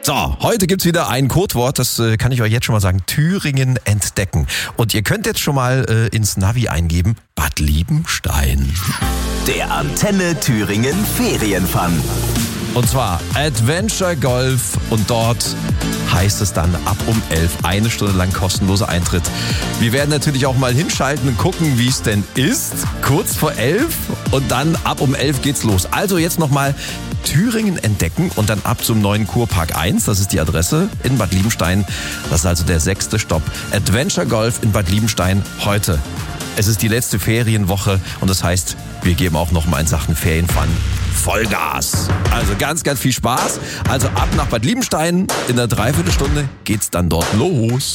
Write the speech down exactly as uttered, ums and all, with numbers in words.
So, heute gibt's wieder ein Codewort, das äh, kann ich euch jetzt schon mal sagen, Thüringen entdecken. Und ihr könnt jetzt schon mal äh, ins Navi eingeben, Bad Liebenstein. Der Antenne Thüringen Ferienfun. Und zwar Adventure Golf und dort heißt es dann ab um elf, eine Stunde lang kostenloser Eintritt. Wir werden natürlich auch mal hinschalten und gucken, wie es denn ist, kurz vor elf und dann ab um elf geht's los. Also jetzt nochmal Thüringen entdecken und dann ab zum neuen Kurpark eins, das ist die Adresse in Bad Liebenstein. Das ist also der sechste Stopp. Adventure Golf in Bad Liebenstein heute. Es ist die letzte Ferienwoche und das heißt, wir geben auch noch mal in Sachen Ferienfun Vollgas. Also ganz, ganz viel Spaß. Also ab nach Bad Liebenstein. In einer Dreiviertelstunde geht's dann dort los.